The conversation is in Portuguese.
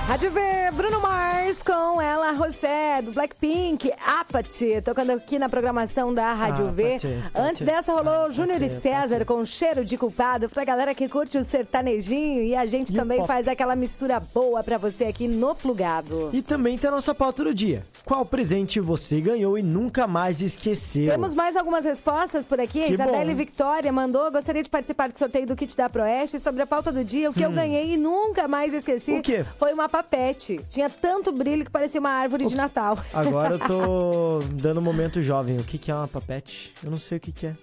Rádio V, Bruno Mars com ela, Rosé, do Blackpink, Apathy, tocando aqui na programação da Rádio V. Antes dessa rolou Júnior e César com Cheiro de Culpado, pra galera que curte o sertanejinho, e a gente também faz aquela mistura boa pra você aqui no Plugado. E também tem a nossa pauta do dia. Qual presente você ganhou e nunca mais esqueceu? Temos mais algumas respostas por aqui. Isabelle Victoria mandou: gostaria de participar do sorteio do kit da Proeste. Sobre a pauta do dia, o que eu ganhei e nunca mais esqueci. O quê? Foi uma papete. Tinha tanto brilho que parecia uma árvore de Natal. Agora eu tô dando um momento jovem. O que é uma papete? Eu não sei o que é.